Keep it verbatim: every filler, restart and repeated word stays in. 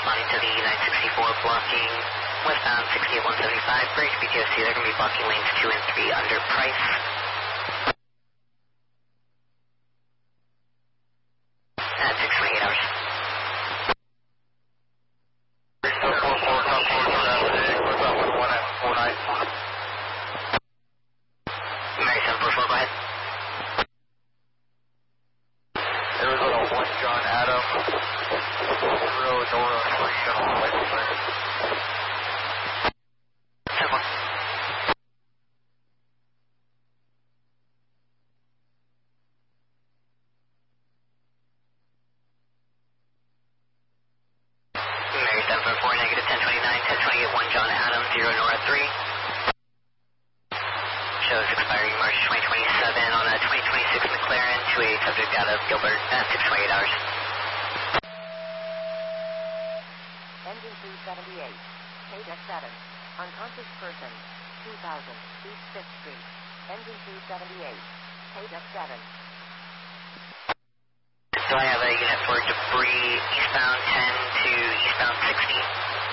responding to the nine sixty-four blocking westbound sixty-eight one seventy-five. For H B T O C, they're going to be blocking lanes two and three under price. At six twenty-eight hours. Mary seven four four, go ahead. Arizona one John Adam, zero Nora three on the way clear. ten four. Mary seven four four, negative ten twenty-nine, ten twenty-eight, one John Adam, zero Nora three. Shows expiring March twenty twenty-seven on a twenty twenty-six McLaren to a subject out of Gilbert at six twenty-eight hours. Engine two seventy-eight, K seven, unconscious person, two thousand, East fifth Street. Engine two seventy-eight, K seven. So I have a unit for debris eastbound ten to eastbound sixty.